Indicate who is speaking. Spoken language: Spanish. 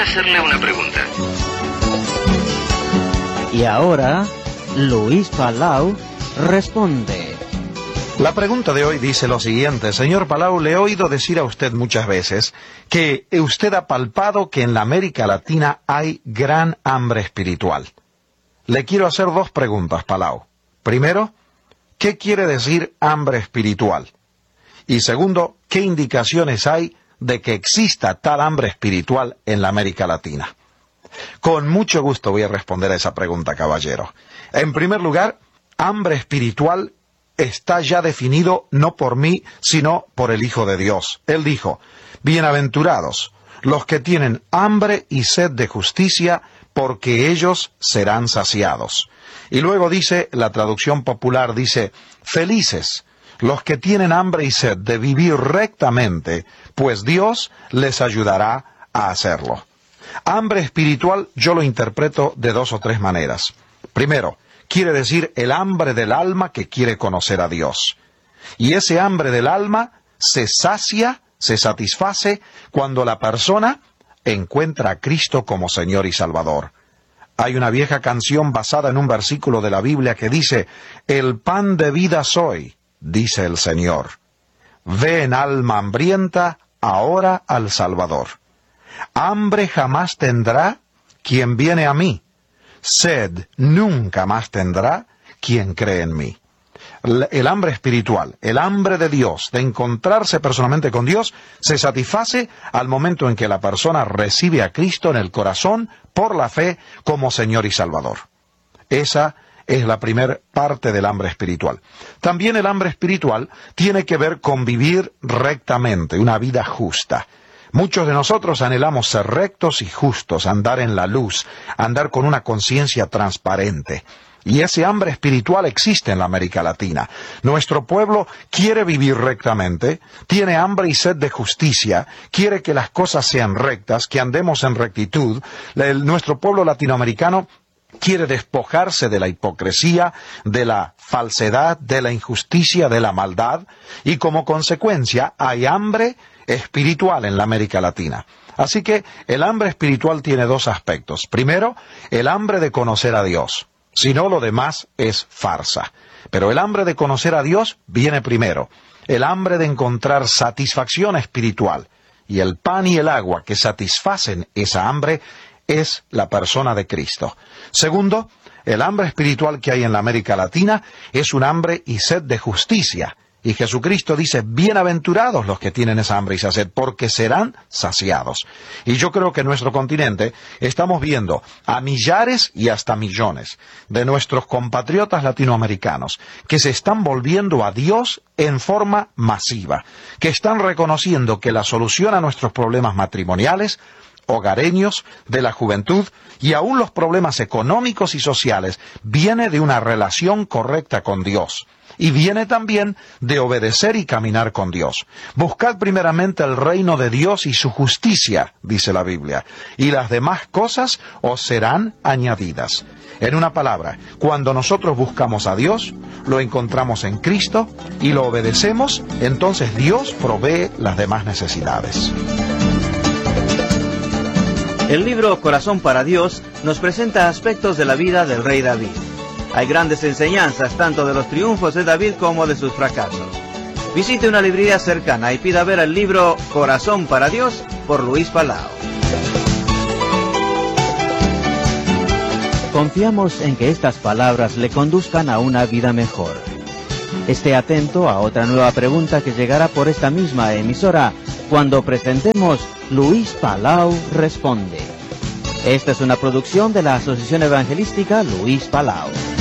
Speaker 1: hacerle una pregunta.
Speaker 2: Y ahora, Luis Palau responde.
Speaker 3: La pregunta de hoy dice lo siguiente. Señor Palau, le he oído decir a usted muchas veces que usted ha palpado que en la América Latina hay gran hambre espiritual. Le quiero hacer dos preguntas, Palau. Primero, ¿qué quiere decir hambre espiritual? Y segundo, ¿qué indicaciones hay de que exista tal hambre espiritual en la América Latina? Con mucho gusto voy a responder a esa pregunta, caballero. En primer lugar, hambre espiritual está ya definido no por mí, sino por el Hijo de Dios. Él dijo, bienaventurados los que tienen hambre y sed de justicia, porque ellos serán saciados. Y luego dice, la traducción popular dice, felices los que tienen hambre y sed de vivir rectamente, pues Dios les ayudará a hacerlo. Hambre espiritual yo lo interpreto de dos o tres maneras. Primero, quiere decir el hambre del alma que quiere conocer a Dios. Y ese hambre del alma se sacia, se satisface cuando la persona encuentra a Cristo como Señor y Salvador. Hay una vieja canción basada en un versículo de la Biblia que dice, el pan de vida soy, dice el Señor. Ven, alma hambrienta, ahora al Salvador. Hambre jamás tendrá quien viene a mí. Sed nunca más tendrá quien cree en mí. El hambre espiritual, el hambre de Dios, de encontrarse personalmente con Dios, se satisface al momento en que la persona recibe a Cristo en el corazón por la fe como Señor y Salvador. Esa es la primera parte del hambre espiritual. También el hambre espiritual tiene que ver con vivir rectamente, una vida justa. Muchos de nosotros anhelamos ser rectos y justos, andar en la luz, andar con una conciencia transparente. Y ese hambre espiritual existe en la América Latina. Nuestro pueblo quiere vivir rectamente, tiene hambre y sed de justicia, quiere que las cosas sean rectas, que andemos en rectitud. Nuestro pueblo latinoamericano quiere despojarse de la hipocresía, de la falsedad, de la injusticia, de la maldad, y como consecuencia hay hambre espiritual en la América Latina. Así que el hambre espiritual tiene dos aspectos. Primero, el hambre de conocer a Dios. Si no, lo demás es farsa. Pero el hambre de conocer a Dios viene primero. El hambre de encontrar satisfacción espiritual. Y el pan y el agua que satisfacen esa hambre es la persona de Cristo. Segundo, el hambre espiritual que hay en la América Latina es un hambre y sed de justicia. Y Jesucristo dice, bienaventurados los que tienen esa hambre y esa sed, porque serán saciados. Y yo creo que en nuestro continente estamos viendo a millares y hasta millones de nuestros compatriotas latinoamericanos que se están volviendo a Dios en forma masiva, que están reconociendo que la solución a nuestros problemas matrimoniales, hogareños, de la juventud y aún los problemas económicos y sociales viene de una relación correcta con Dios. Y viene también de obedecer y caminar con Dios. Buscad primeramente el reino de Dios y su justicia, dice la Biblia, y las demás cosas os serán añadidas. En una palabra, cuando nosotros buscamos a Dios, lo encontramos en Cristo y lo obedecemos, entonces Dios provee las demás necesidades.
Speaker 2: El libro Corazón para Dios nos presenta aspectos de la vida del rey David. Hay grandes enseñanzas tanto de los triunfos de David como de sus fracasos. Visite una librería cercana y pida ver el libro Corazón para Dios por Luis Palau. Confiamos en que estas palabras le conduzcan a una vida mejor. Esté atento a otra nueva pregunta que llegará por esta misma emisora cuando presentemos Luis Palau Responde. Esta es una producción de la Asociación Evangelística Luis Palau.